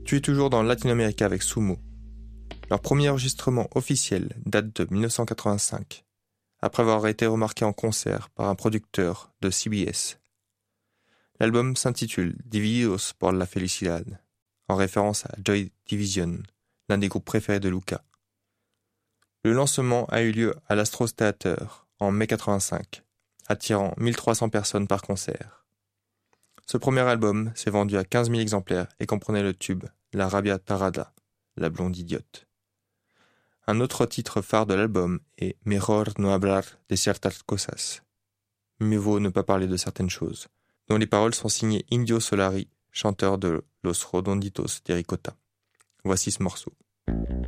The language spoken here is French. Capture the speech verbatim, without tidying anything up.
Tu es toujours dans Latino-América avec Sumo. Leur premier enregistrement officiel date de mille neuf cent quatre-vingt-cinq, après avoir été remarqué en concert par un producteur de C B S. L'album s'intitule Divididos por la Felicidad, en référence à Joy Division, l'un des groupes préférés de Luca. Le lancement a eu lieu à l'Astros Theater en mai quatre-vingt-cinq, attirant mille trois cents personnes par concert. Ce premier album s'est vendu à quinze mille exemplaires et comprenait le tube La Rabia Tarada, la blonde idiote. Un autre titre phare de l'album est Mejor no hablar de ciertas cosas, mieux vaut ne pas parler de certaines choses, dont les paroles sont signées Indio Solari, chanteur de Los Redonditos de Ricota. Voici ce morceau.